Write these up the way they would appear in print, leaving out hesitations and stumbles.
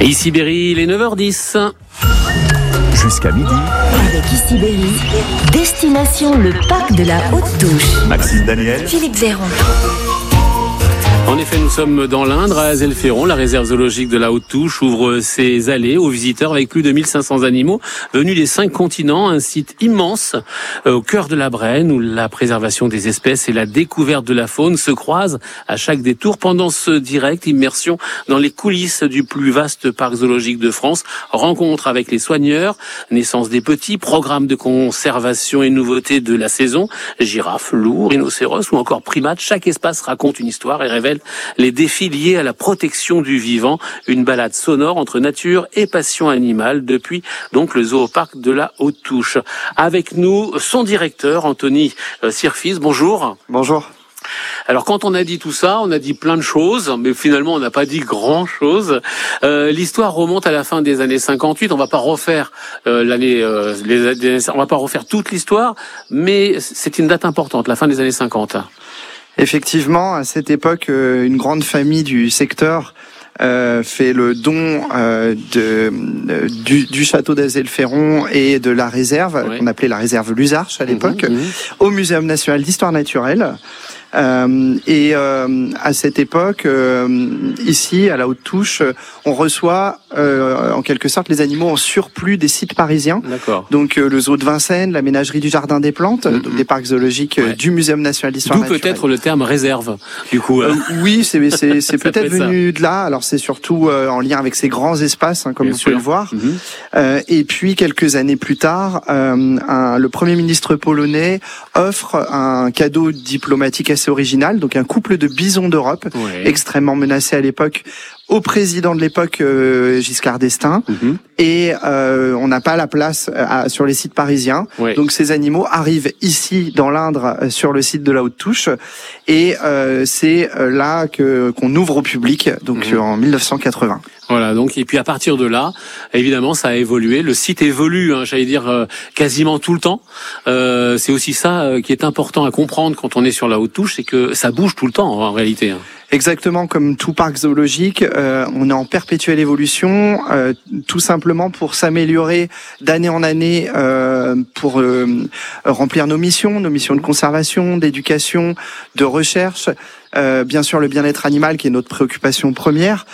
Ici Berry, il est 9h10. Jusqu'à midi. Avec Ici Berry, destination le parc de la Haute-Touche. Maxime Daniel. Philippe Véron. En effet, nous sommes dans l'Indre, à Azelferon. La réserve zoologique de la Haute-Touche ouvre ses allées aux visiteurs avec plus de 1500 animaux venus des 5 continents. Un site immense au cœur de la Brenne où la préservation des espèces et la découverte de la faune se croisent à chaque détour. Pendant ce direct, immersion dans les coulisses du plus vaste parc zoologique de France. Rencontre avec les soigneurs, naissance des petits, programme de conservation et nouveautés de la saison. Girafes, loups, rhinocéros ou encore primates. Chaque espace raconte une histoire et révèle les défis liés à la protection du vivant. Une balade sonore entre nature et passion animale depuis donc le zooparc de la Haute-Touche. Avec nous, son directeur, Anthony Sirfis. Bonjour. Bonjour. Alors quand on a dit tout ça, on a dit plein de choses, mais finalement on n'a pas dit grand-chose. L'histoire remonte à la fin des années 58. On va pas refaire on va pas refaire toute l'histoire, mais c'est une date importante, la fin des années 50. Effectivement, à cette époque, une grande famille du secteur fait le don du château d'Azelferon et de la réserve, qu'on appelait la réserve Luzarches à l'époque, au Muséum national d'histoire naturelle. À cette époque, ici, à la Haute-Touche, on reçoit en quelque sorte les animaux en surplus des sites parisiens. D'accord. Donc le zoo de Vincennes, la ménagerie du Jardin des Plantes, donc des parcs zoologiques du Muséum national d'histoire naturelle. D'où peut-être le terme réserve, du coup. Oui, c'est peut-être venu de là. Alors c'est surtout en lien avec ces grands espaces, comme vous pouvez le voir. Et puis quelques années plus tard, le Premier ministre polonais offre un cadeau diplomatique assez original, donc un couple de bisons d'Europe, extrêmement menacé à l'époque, au président de l'époque, Giscard d'Estaing, et on n'a pas la place sur les sites parisiens. Donc ces animaux arrivent ici dans l'Indre, sur le site de la Haute-Touche, et c'est là qu'on ouvre au public, donc en 1980. Voilà, donc et puis à partir de là, évidemment, ça a évolué. Le site évolue, j'allais dire quasiment tout le temps. C'est aussi ça qui est important à comprendre quand on est sur la Haute-Touche, c'est que ça bouge tout le temps en réalité. Exactement, comme tout parc zoologique, on est en perpétuelle évolution, tout simplement pour s'améliorer d'année en année, pour remplir nos missions de conservation, d'éducation, de recherche. Bien sûr le bien-être animal qui est notre préoccupation première,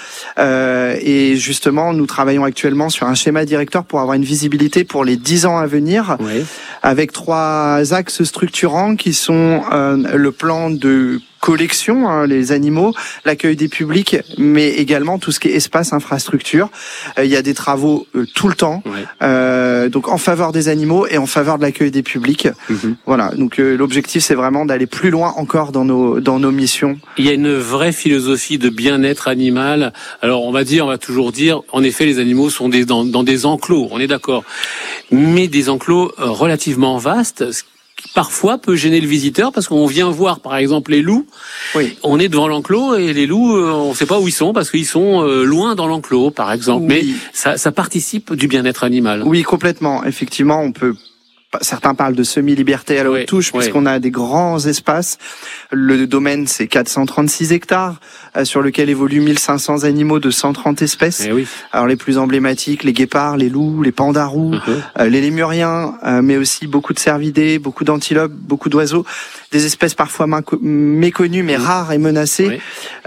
et justement nous travaillons actuellement sur un schéma directeur pour avoir une visibilité pour les 10 ans à venir, avec 3 axes structurants qui sont le plan de collection, les animaux, l'accueil des publics, mais également tout ce qui est espace, infrastructure. Il y a des travaux tout le temps, donc en faveur des animaux et en faveur de l'accueil des publics. Voilà, donc l'objectif c'est vraiment d'aller plus loin encore dans nos missions. Il y a une vraie philosophie de bien-être animal. Alors on va toujours dire, en effet les animaux sont dans des enclos, on est d'accord, mais des enclos relativement vastes, parfois peut gêner le visiteur parce qu'on vient voir par exemple les loups. On est devant l'enclos et les loups, on ne sait pas où ils sont parce qu'ils sont loin dans l'enclos par exemple. Mais ça participe du bien-être animal. Oui, complètement. Effectivement, certains parlent de semi-liberté à la Haute-Touche puisqu'on a des grands espaces. Le domaine, c'est 436 hectares sur lequel évoluent 1500 animaux de 130 espèces. Alors les plus emblématiques, les guépards, les loups, les pandas roux, les lémuriens, mais aussi beaucoup de cervidés, beaucoup d'antilopes, beaucoup d'oiseaux, des espèces parfois méconnues mais rares et menacées.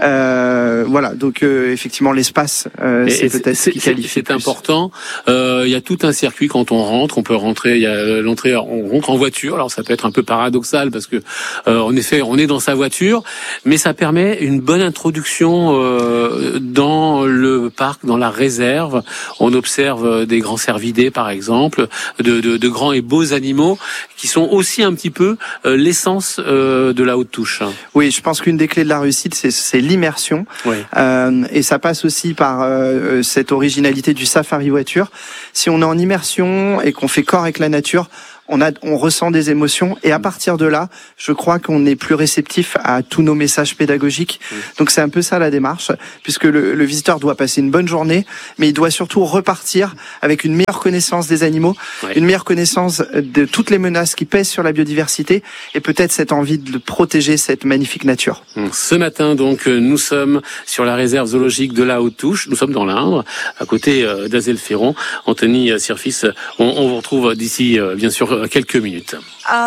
Voilà, donc effectivement l'espace, c'est peut-être ce qui qualifie. C'est important. Il y a tout un circuit quand on rentre. On peut rentrer. Il y a l'entrée. On rentre en voiture. Alors ça peut être un peu paradoxal parce que en effet on est dans sa voiture, mais ça permet une bonne introduction dans le parc, dans la réserve. On observe des grands cervidés par exemple, de grands et beaux animaux qui sont aussi un petit peu l'essence de la Haute-Touche. Oui, je pense qu'une des clés de la réussite, c'est l'immersion. Et ça passe aussi par cette originalité du safari voiture. Si on est en immersion et qu'on fait corps avec la nature, on ressent des émotions, et à partir de là, je crois qu'on est plus réceptif à tous nos messages pédagogiques. Donc c'est un peu ça la démarche, puisque le visiteur doit passer une bonne journée, mais il doit surtout repartir avec une meilleure connaissance des animaux, une meilleure connaissance de toutes les menaces qui pèsent sur la biodiversité, et peut-être cette envie de protéger cette magnifique nature. Ce matin, donc, nous sommes sur la réserve zoologique de la Haute-Touche. Nous sommes dans l'Indre, à côté d'Azay-le-Féron. Anthony Sirfis, on vous retrouve d'ici, bien sûr, quelques minutes.